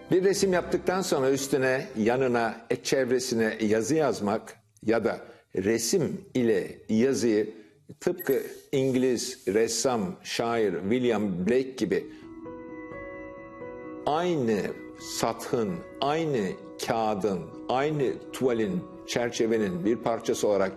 Bir resim yaptıktan sonra üstüne, yanına, çevresine yazı yazmak ya da resim ile yazıyı tıpkı İngiliz ressam, şair William Blake gibi aynı sathın, aynı kağıdın, aynı tuvalin, çerçevenin bir parçası olarak